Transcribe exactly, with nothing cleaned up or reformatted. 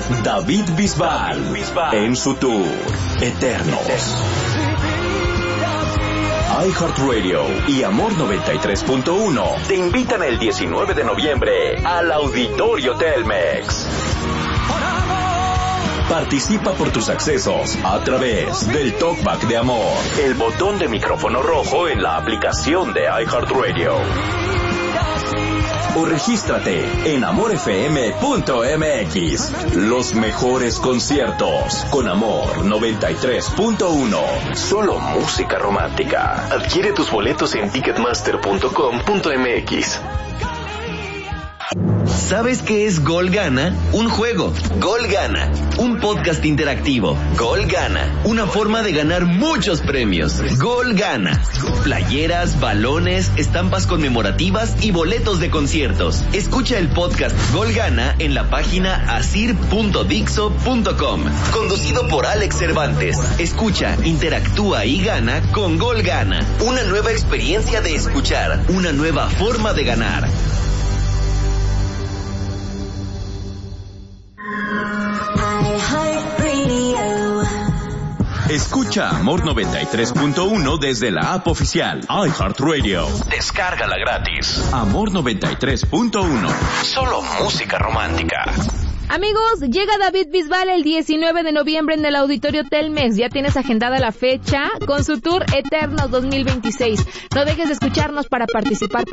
David Bisbal, en su tour Eternos. iHeartRadio y Amor noventa y tres punto uno te invitan el diecinueve de noviembre al Auditorio Telmex. Participa por tus accesos a través del Talkback de Amor, el botón de micrófono rojo en la aplicación de iHeartRadio. O regístrate en amor f m punto m x. Los mejores conciertos con Amor noventa y tres punto uno. Solo música romántica. Adquiere tus boletos en ticketmaster punto com punto m x. ¿Sabes qué es Gol Gana? Un juego. Gol Gana. Un podcast interactivo. Gol Gana. Una forma de ganar muchos premios. Gol Gana. Playeras, balones, estampas conmemorativas y boletos de conciertos. Escucha el podcast Gol Gana en la página asir punto dixo punto com. Conducido por Alex Cervantes. Escucha, interactúa y gana con Gol Gana. Una nueva experiencia de escuchar. Una nueva forma de ganar. Escucha Amor noventa y tres punto uno desde la app oficial iHeartRadio. Descárgala gratis. Amor noventa y tres punto uno. Solo música romántica. Amigos, llega David Bisbal el diecinueve de noviembre en el Auditorio Telmex. Ya tienes agendada la fecha con su tour Eternos dos mil veintiséis. No dejes de escucharnos para participar.